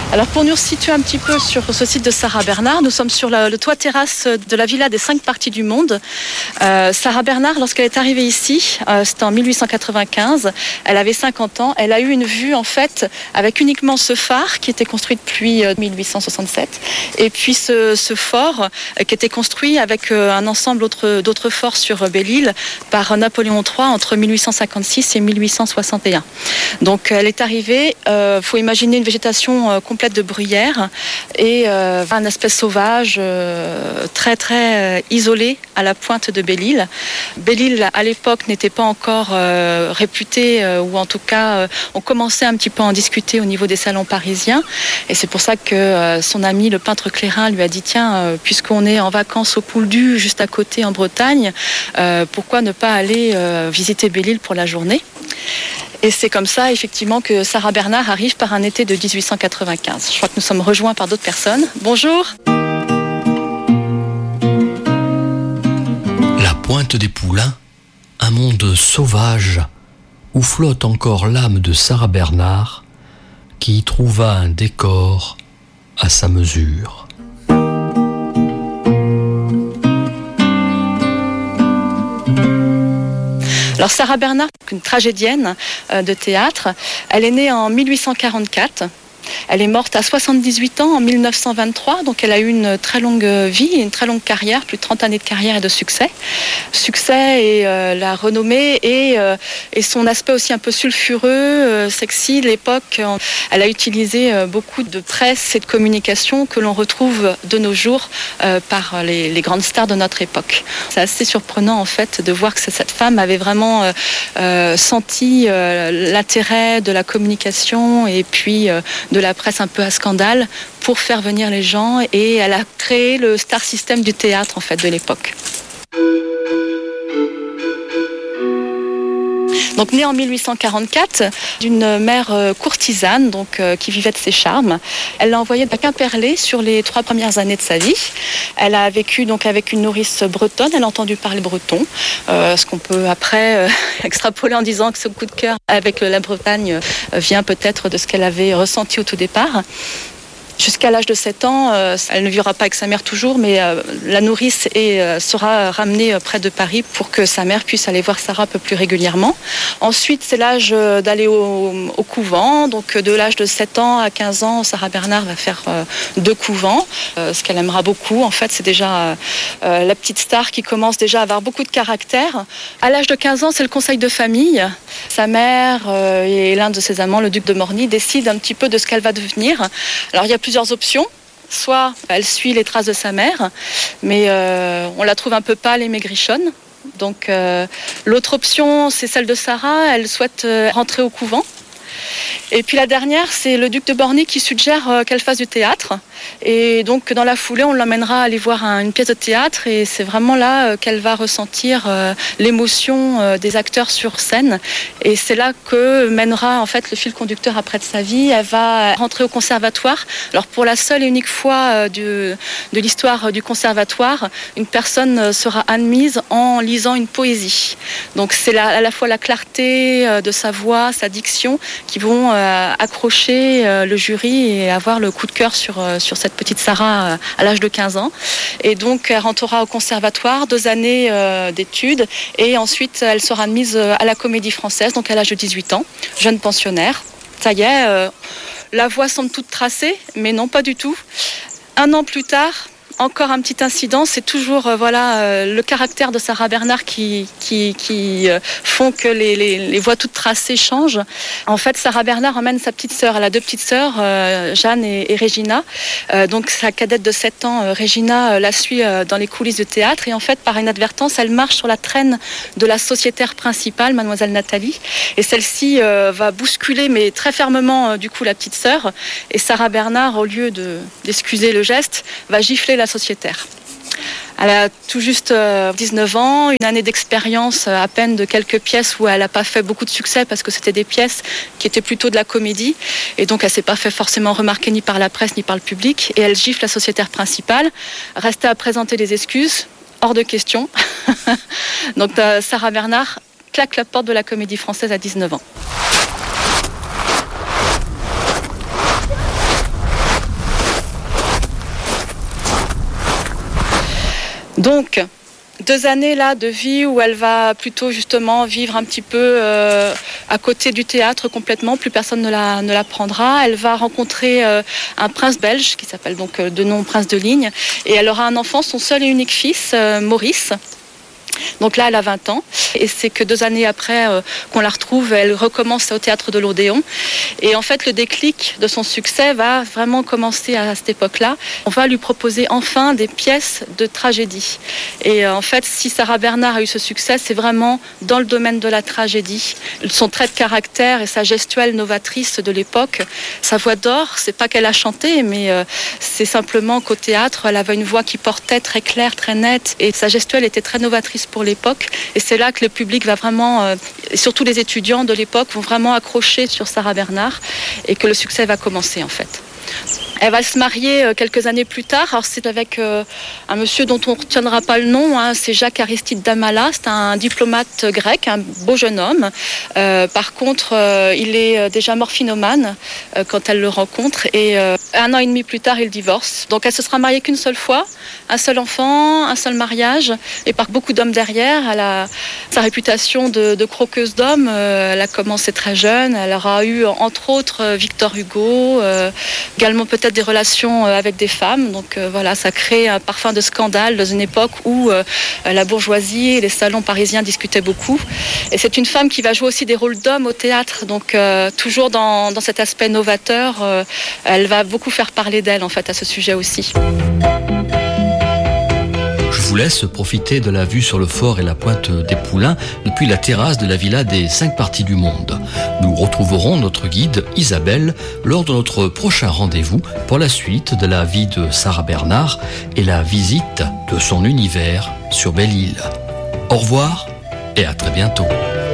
Alors pour nous situer un petit peu sur ce site de Sarah Bernard, nous sommes sur le toit terrasse de la villa des 5 parties du monde. Sarah Bernard, lorsqu'elle est arrivée ici, c'était en 1895, elle avait 50 ans, elle a eu une vue en fait avec uniquement ce phare qui était construit depuis 1867 et puis ce fort qui était construit avec un ensemble d'autres forts sur Belle-Île par Napoléon III entre 1856 et 1861. Donc elle est arrivée, faut imaginer une végétation complète de bruyère et un espèce sauvage très très isolé à la pointe de Belle-Île. Belle-Île à l'époque n'était pas encore réputée ou en tout cas on commençait un petit peu à en discuter au niveau des salons parisiens et c'est pour ça que son ami le peintre Clérin lui a dit tiens puisqu'on est en vacances au Pouldu juste à côté en Bretagne, pourquoi ne pas aller visiter Belle-Île pour la journée. Et c'est comme ça, effectivement, que Sarah Bernard arrive par un été de 1895. Je crois que nous sommes rejoints par d'autres personnes. Bonjour. La Pointe des Poulains, un monde sauvage où flotte encore l'âme de Sarah Bernard, qui y trouva un décor à sa mesure. Alors Sarah Bernard, une tragédienne de théâtre, elle est née en 1844. Elle est morte à 78 ans en 1923, donc elle a eu une très longue vie, une très longue carrière, plus de 30 années de carrière et de succès. Succès et la renommée et son aspect aussi un peu sulfureux, sexy de l'époque. Elle a utilisé beaucoup de presse et de communication que l'on retrouve de nos jours par les grandes stars de notre époque. C'est assez surprenant en fait de voir que cette femme avait vraiment senti l'intérêt de la communication et puis de la presse un peu à scandale pour faire venir les gens et elle a créé le star system du théâtre en fait de l'époque. Donc née en 1844 d'une mère courtisane donc qui vivait de ses charmes. Elle l'a envoyée à Quimperlé sur les 3 premières années de sa vie. Elle a vécu donc avec une nourrice bretonne, elle a entendu parler breton, ce qu'on peut après extrapoler en disant que ce coup de cœur avec la Bretagne vient peut-être de ce qu'elle avait ressenti au tout départ. Jusqu'à l'âge de 7 ans, elle ne vivra pas avec sa mère toujours, mais la nourrice sera ramenée près de Paris pour que sa mère puisse aller voir Sarah un peu plus régulièrement. Ensuite, c'est l'âge d'aller au couvent. Donc, de l'âge de 7 ans à 15 ans, Sarah Bernard va faire 2 couvents. Ce qu'elle aimera beaucoup, en fait, c'est déjà la petite star qui commence déjà à avoir beaucoup de caractère. À l'âge de 15 ans, c'est le conseil de famille. Sa mère et l'un de ses amants, le duc de Morny, décident un petit peu de ce qu'elle va devenir. Alors, il y a plusieurs options. Soit elle suit les traces de sa mère, mais on la trouve un peu pâle et maigrichonne. Donc l'autre option, c'est celle de Sarah. Elle souhaite rentrer au couvent. Et puis la dernière, c'est le duc de Borny qui suggère qu'elle fasse du théâtre. Et donc dans la foulée, on l'emmènera aller voir une pièce de théâtre et c'est vraiment là qu'elle va ressentir l'émotion des acteurs sur scène. Et c'est là que mènera en fait le fil conducteur après de sa vie. Elle va rentrer au conservatoire. Alors pour la seule et unique fois de l'histoire du conservatoire, une personne sera admise en lisant une poésie. Donc c'est à la fois la clarté de sa voix, sa diction qui vont accrocher le jury et avoir le coup de cœur sur cette petite Sarah à l'âge de 15 ans. Et donc, elle rentrera au conservatoire, 2 années d'études, et ensuite, elle sera admise à la Comédie Française, donc à l'âge de 18 ans, jeune pensionnaire. Ça y est, la voie semble toute tracée, mais non, pas du tout. 1 an plus tard, encore un petit incident, c'est toujours le caractère de Sarah Bernard qui font que les voies toutes tracées changent. En fait, Sarah Bernard emmène sa petite sœur. Elle a 2 petites sœurs, Jeanne et Régina. Donc sa cadette de 7 ans, Régina, la suit dans les coulisses du théâtre. Et en fait, par inadvertance, elle marche sur la traîne de la sociétaire principale, Mademoiselle Nathalie. Et celle-ci va bousculer, mais très fermement, du coup, la petite sœur. Et Sarah Bernard, au lieu d'excuser le geste, va gifler la sociétaire. Elle a tout juste 19 ans, une année d'expérience à peine de quelques pièces où elle n'a pas fait beaucoup de succès parce que c'était des pièces qui étaient plutôt de la comédie et donc elle ne s'est pas fait forcément remarquer ni par la presse ni par le public et elle gifle la sociétaire principale. Restait à présenter des excuses, hors de question. Donc Sarah Bernard claque la porte de la Comédie Française à 19 ans. Donc, 2 années là de vie où elle va plutôt justement vivre un petit peu à côté du théâtre complètement, plus personne ne la prendra. Elle va rencontrer un prince belge qui s'appelle donc de nom Prince de Ligne, et elle aura un enfant, son seul et unique fils, Maurice. Donc là, elle a 20 ans, et c'est que 2 années après qu'on la retrouve, elle recommence au théâtre de l'Odéon. Et en fait, le déclic de son succès va vraiment commencer à cette époque-là. On va lui proposer enfin des pièces de tragédie. Et en fait, si Sarah Bernhardt a eu ce succès, c'est vraiment dans le domaine de la tragédie. Son trait de caractère et sa gestuelle novatrice de l'époque, sa voix d'or, c'est pas qu'elle a chanté, mais c'est simplement qu'au théâtre, elle avait une voix qui portait très claire, très nette, et sa gestuelle était très novatrice pour l'époque, et c'est là que le public va vraiment, surtout les étudiants de l'époque, vont vraiment accrocher sur Sarah Bernhardt, et que le succès va commencer en fait. Elle va se marier quelques années plus tard. Alors c'est avec un monsieur dont on ne retiendra pas le nom, hein. C'est Jacques Aristide Damala. C'est un diplomate grec, un beau jeune homme. Par contre, il est déjà morphinomane quand elle le rencontre. Et 1 an et demi plus tard, il divorce. Donc elle se sera mariée qu'une seule fois. Un seul enfant, un seul mariage. Et par beaucoup d'hommes derrière. Elle a sa réputation de croqueuse d'hommes. Elle a commencé très jeune. Elle aura eu, entre autres, Victor Hugo. Également peut-être des relations avec des femmes. Donc voilà, ça crée un parfum de scandale dans une époque où la bourgeoisie et les salons parisiens discutaient beaucoup. Et c'est une femme qui va jouer aussi des rôles d'hommes au théâtre. Donc toujours dans cet aspect novateur, elle va beaucoup faire parler d'elle en fait à ce sujet aussi. Je vous laisse profiter de la vue sur le fort et la pointe des Poulains depuis la terrasse de la villa des 5 parties du monde. Nous retrouverons notre guide Isabelle lors de notre prochain rendez-vous pour la suite de la vie de Sarah Bernhardt et la visite de son univers sur Belle-Île. Au revoir et à très bientôt.